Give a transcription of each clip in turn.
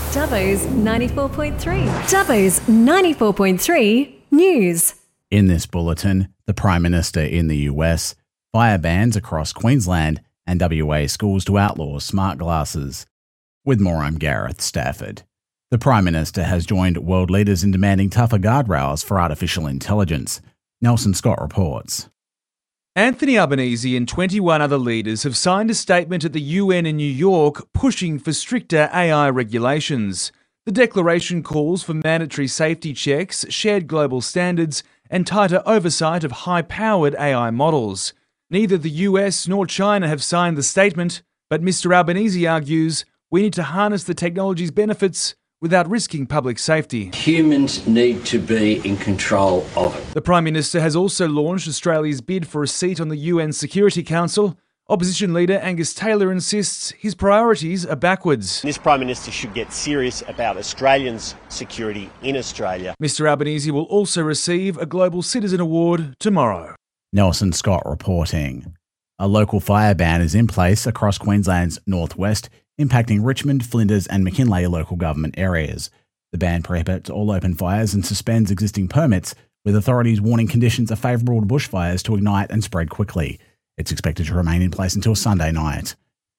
Dubbo's 94.3. Dubbo's 94.3 News. In this bulletin, the Prime Minister in the US, fire bans across Queensland and WA schools to outlaw smart glasses. With more, I'm Gareth Stafford. The Prime Minister has joined world leaders in demanding tougher guardrails for artificial intelligence. Nelson Scott reports. Anthony Albanese and 21 other leaders have signed a statement at the UN in New York pushing for stricter AI regulations. The declaration calls for mandatory safety checks, shared global standards, and tighter oversight of high-powered AI models. Neither the US nor China have signed the statement, but Mr. Albanese argues we need to harness the technology's benefits without risking public safety. Humans need to be in control of it. The Prime Minister has also launched Australia's bid for a seat on the UN Security Council. Opposition leader Angus Taylor insists his priorities are backwards. This Prime Minister should get serious about Australians' security in Australia. Mr. Albanese will also receive a Global Citizen Award tomorrow. Nelson Scott reporting. A local fire ban is in place across Queensland's northwest, impacting Richmond, Flinders and McKinley local government areas. The ban prohibits all open fires and suspends existing permits, with authorities warning conditions are favourable to bushfires to ignite and spread quickly. It's expected to remain in place until Sunday night.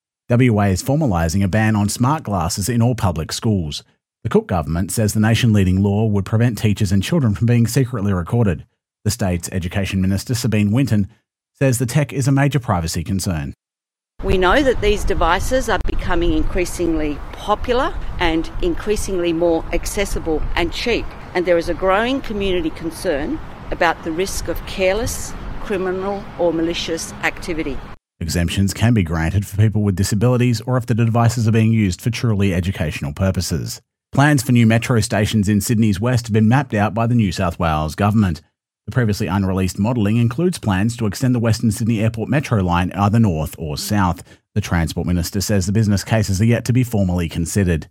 WA is formalising a ban on smart glasses in all public schools. The Cook government says the nation-leading law would prevent teachers and children from being secretly recorded. The state's Education Minister, Sabine Winton, says the tech is a major privacy concern. We know that these devices are becoming increasingly popular and increasingly more accessible and cheap, and there is a growing community concern about the risk of careless, criminal or malicious activity. Exemptions can be granted for people with disabilities or if the devices are being used for truly educational purposes. Plans for new metro stations in Sydney's west have been mapped out by the New South Wales government. The previously unreleased modelling includes plans to extend the Western Sydney Airport Metro line either north or south. The Transport Minister says the business cases are yet to be formally considered.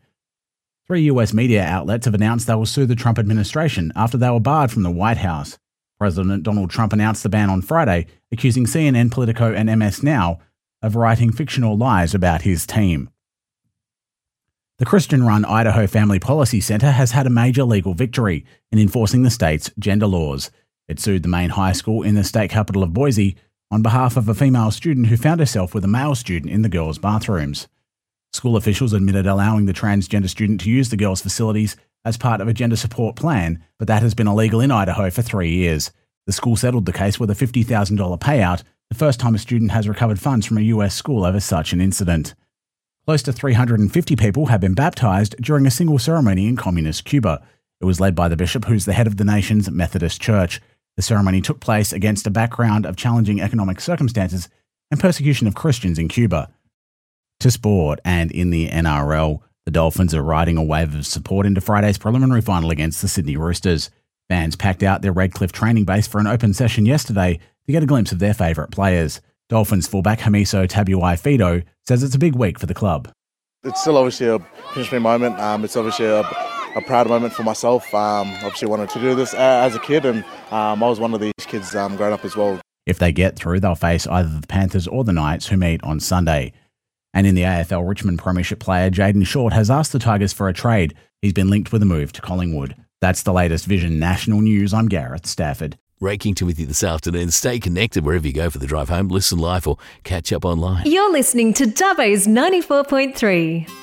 3 US media outlets have announced they will sue the Trump administration after they were barred from the White House. President Donald Trump announced the ban on Friday, accusing CNN, Politico and MS Now of writing fictional lies about his team. The Christian-run Idaho Family Policy Center has had a major legal victory in enforcing the state's gender laws. It sued the main high school in the state capital of Boise on behalf of a female student who found herself with a male student in the girls' bathrooms. School officials admitted allowing the transgender student to use the girls' facilities as part of a gender support plan, but that has been illegal in Idaho for 3 years. The school settled the case with a $50,000 payout, the first time a student has recovered funds from a US school over such an incident. Close to 350 people have been baptized during a single ceremony in communist Cuba. It was led by the bishop, who's the head of the nation's Methodist Church. The ceremony took place against a background of challenging economic circumstances and persecution of Christians in Cuba. To sport, and in the NRL, the Dolphins are riding a wave of support into Friday's preliminary final against the Sydney Roosters. Fans packed out their Redcliffe training base for an open session yesterday to get a glimpse of their favourite players. Dolphins fullback Hamiso Tabuai-Fidow says it's a big week for the club. It's still obviously a finish me moment. It's obviously a proud moment for myself. Obviously wanted to do this as a kid, and I was one of these kids growing up as well. If they get through, they'll face either the Panthers or the Knights, who meet on Sunday. And in the AFL, Richmond Premiership player Jayden Short has asked the Tigers for a trade. He's been linked with a move to Collingwood. That's the latest Vision National News. I'm Gareth Stafford. Rakington with you this afternoon. Stay connected wherever you go for the drive home. Listen live or catch up online. You're listening to Dubbo's 94.3.